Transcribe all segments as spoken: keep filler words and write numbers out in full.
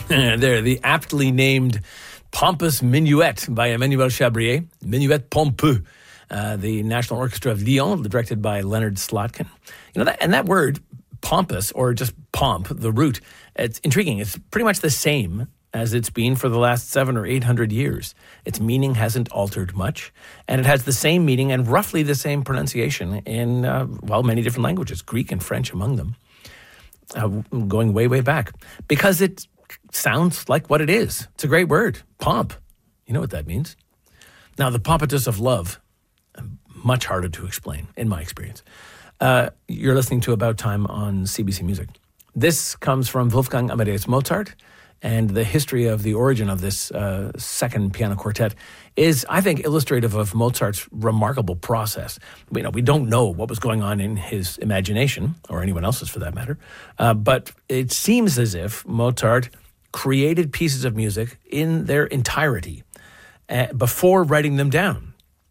There, the aptly named Pompous Minuet by Emmanuel Chabrier, Minuet Pompeux, uh, the National Orchestra of Lyon, directed by Leonard Slotkin. You know, that, and that word, pompous, or just pomp, the root, it's intriguing. It's pretty much the same as it's been for the last seven or eight hundred years. Its meaning hasn't altered much, and it has the same meaning and roughly the same pronunciation in, uh, well, many different languages, Greek and French among them, uh, going way, way back. Because it sounds like what it is. It's a great word, pomp. You know what that means. Now, the pompousness of love, much harder to explain, in my experience. Uh, you're listening to About Time on C B C Music. This comes from Wolfgang Amadeus Mozart, and the history of the origin of this uh, second piano quartet is, I think, illustrative of Mozart's remarkable process. You know, we don't know what was going on in his imagination, or anyone else's for that matter, uh, but it seems as if Mozart created pieces of music in their entirety uh, before writing them down,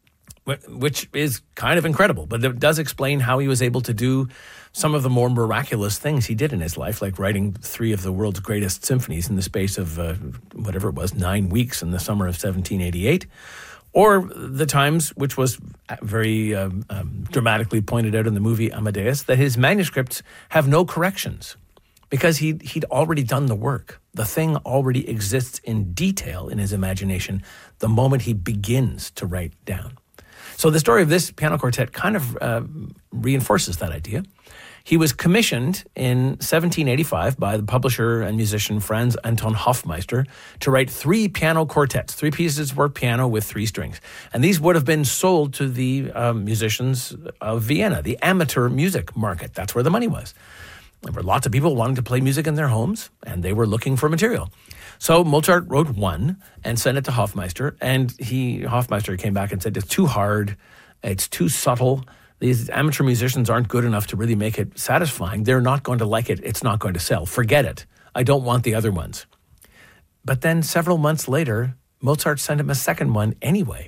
which is kind of incredible, but it does explain how he was able to do some of the more miraculous things he did in his life, like writing three of the world's greatest symphonies in the space of, uh, whatever it was, nine weeks in the summer of seventeen eighty-eight, or the times, which was very um, um, dramatically pointed out in the movie Amadeus, that his manuscripts have no corrections because he, he'd already done the work. The thing already exists in detail in his imagination the moment he begins to write down. So the story of this piano quartet kind of uh, reinforces that idea. He was commissioned in seventeen eighty-five by the publisher and musician Franz Anton Hofmeister to write three piano quartets, three pieces for piano with three strings. And these would have been sold to the uh, musicians of Vienna, the amateur music market. That's where the money was. There were lots of people wanting to play music in their homes, and they were looking for material. So Mozart wrote one and sent it to Hofmeister, and he Hofmeister came back and said, it's too hard, it's too subtle, these amateur musicians aren't good enough to really make it satisfying, they're not going to like it, it's not going to sell, forget it, I don't want the other ones. But then several months later, Mozart sent him a second one anyway,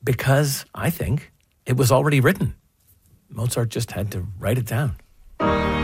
because I think it was already written. Mozart just had to write it down.